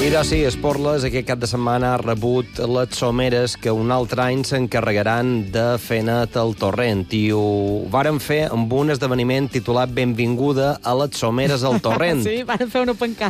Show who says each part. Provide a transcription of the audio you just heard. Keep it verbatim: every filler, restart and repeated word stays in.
Speaker 1: Mira, sí, Esporles aquest cap de setmana ha rebut les someres que un altre any s'encarregaran de fer net el torrent. I ho varen fer amb un esdeveniment titulat Benvinguda a les someres al torrent.
Speaker 2: Sí, van fer una pancada.